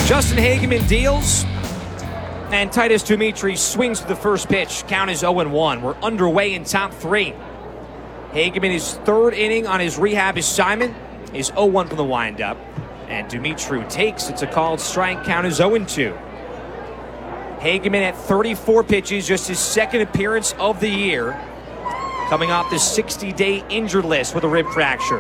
Justin Hageman deals, and Titus Dimitri swings for the first pitch. Count is 0-1. We're underway in top three. Hageman is third inning on his rehab assignment. Is 0-1 from the windup. And Dimitri takes. It's a called strike. Count is 0-2. Hageman at 34 pitches, just his second appearance of the year. Coming off the 60-day injured list with a rib fracture.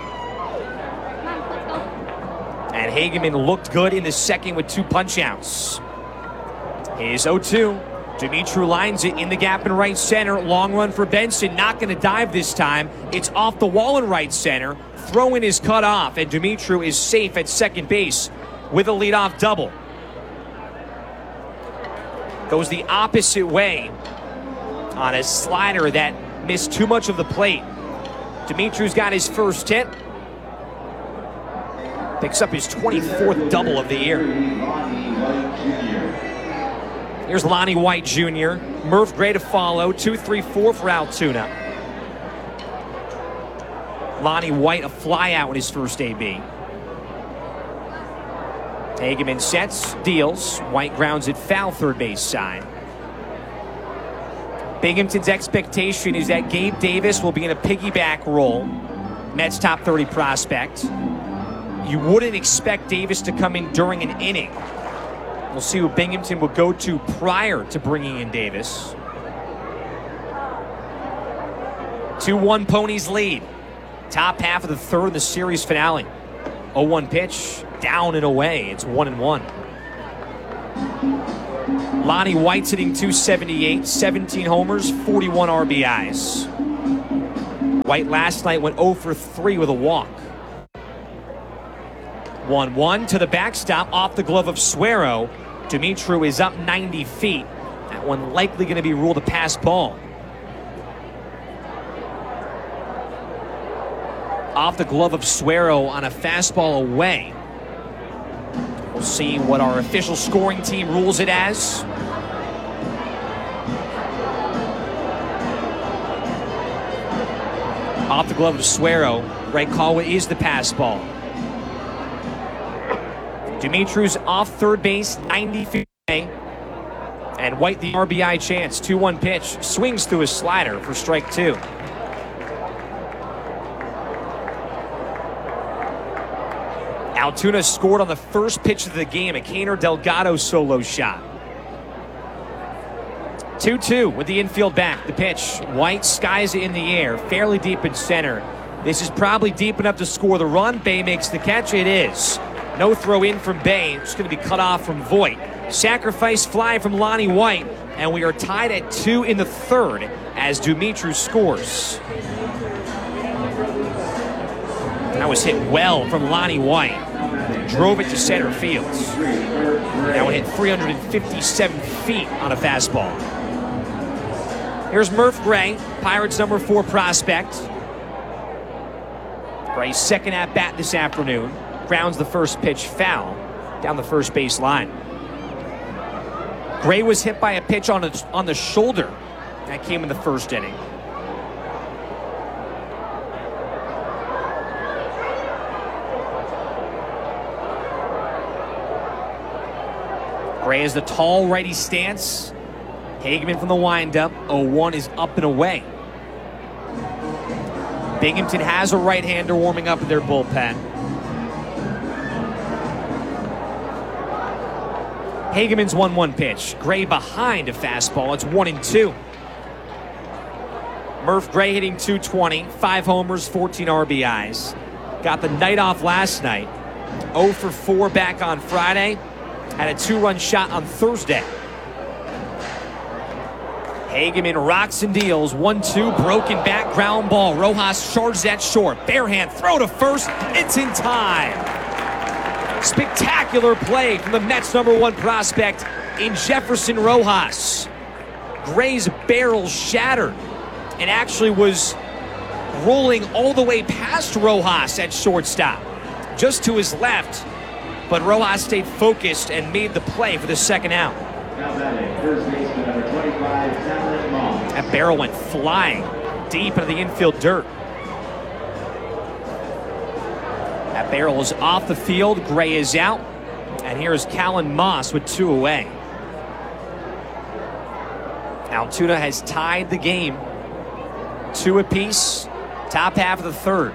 And Hageman looked good in the second with 2 punch-outs. Here's 0-2. Dimitri lines it in the gap in right center. Long run for Benson. Not going to dive this time. It's off the wall in right center. Throw-in is cut off, and Dimitri is safe at second base with a leadoff double. Goes the opposite way on a slider that missed too much of the plate. Dimitri's got his first hit. Picks up his 24th double of the year. Here's Lonnie White Jr. Murph Gray to follow. 2-3-4 for Altoona. Lonnie White a fly out in his first AB. Hageman sets, deals. White grounds it foul third base side. Binghamton's expectation is that Gabe Davis will be in a piggyback role. Mets top 30 prospect. You wouldn't expect Davis to come in during an inning. We'll see who Binghamton will go to prior to bringing in Davis. 2-1 Ponies lead. Top half of the third in the series finale. 0-1 pitch, down and away. It's 1-1. Lonnie White's hitting .278, 17 homers, 41 RBIs. White last night went 0 for 3 with a walk. 1-1 to the backstop off the glove of Suero. Dimitri is up 90 feet. That one likely going to be ruled a pass ball. Off the glove of Suero on a fastball away. We'll see what our official scoring team rules it as. Off the glove of Suero. Right call is the pass ball. Dimitri's off third base, 90 feet away. And White the RBI chance. 2-1 pitch. Swings through a slider for strike 2. Altoona scored on the first pitch of the game, a Kaner Delgado solo shot. 2-2 with the infield back. The pitch. White skies it in the air, fairly deep in center. This is probably deep enough to score the run. Bay makes the catch. It is. No throw in from Bay. It's going to be cut off from Voit. Sacrifice fly from Lonnie White. And we are tied at 2 in the third as Dimitri scores. That was hit well from Lonnie White. Drove it to center field. That one hit 357 feet on a fastball. Here's Murph Gray, Pirates number 4 prospect. Gray's second at bat this afternoon. Grounds the first pitch foul down the first base line. Gray was hit by a pitch on the shoulder. That came in the first inning. Gray has the tall righty stance. Hageman from the windup. 0-1 is up and away. Binghamton has a right-hander warming up in their bullpen. Hageman's 1-1 pitch. Gray behind a fastball. It's 1-2. Murph Gray hitting .220, 5 homers, 14 RBIs. Got the night off last night. 0 for 4 back on Friday. Had a 2-run shot on Thursday. Hageman rocks and deals. 1-2, broken back, ground ball. Rojas charges at short. Barehand throw to first. It's in time. Spectacular play from the Mets number 1 prospect in Jefferson Rojas. Gray's barrel shattered and actually was rolling all the way past Rojas at shortstop. Just to his left. But Rojas stayed focused and made the play for the second out. That barrel went flying deep into the infield dirt. That barrel is off the field. Gray is out. And here's Callan Moss with 2 away. Altoona has tied the game 2 apiece, top half of the third.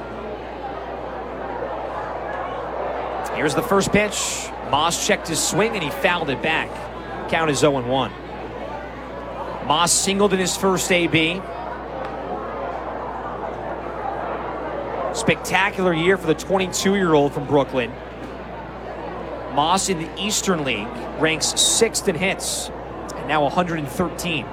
Here's the first pitch. Moss checked his swing and he fouled it back. Count is 0-1. Moss singled in his first AB. Spectacular year for the 22-year-old from Brooklyn. Moss in the Eastern League ranks 6th in hits and now 113.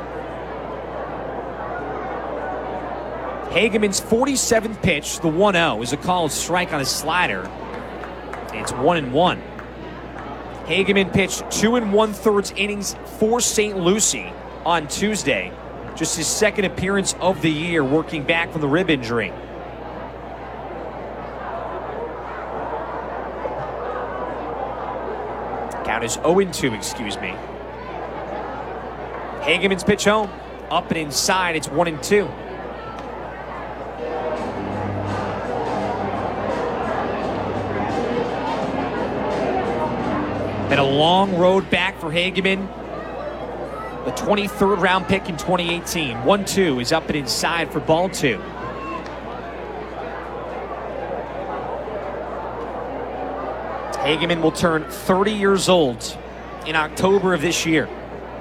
Hageman's 47th pitch, the 1-0, is a called strike on a slider. It's 1-1. Hageman pitched 2 1/3 innings for St. Lucie on Tuesday. Just his second appearance of the year, working back from the rib injury. Count is 0-2, excuse me. Hageman's pitch home, up and inside, it's 1-2. Been a long road back for Hageman. The 23rd round pick in 2018. 1-2 is up and inside for ball 2. Hageman will turn 30 years old in October of this year.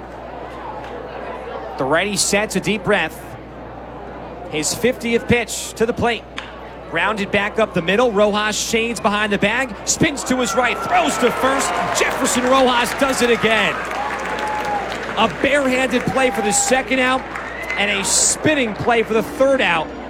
The righty sets a deep breath. His 50th pitch to the plate. Grounded back up the middle. Rojas shades behind the bag. Spins to his right. Throws to first. Jefferson Rojas does it again. A barehanded play for the second out and a spinning play for the third out.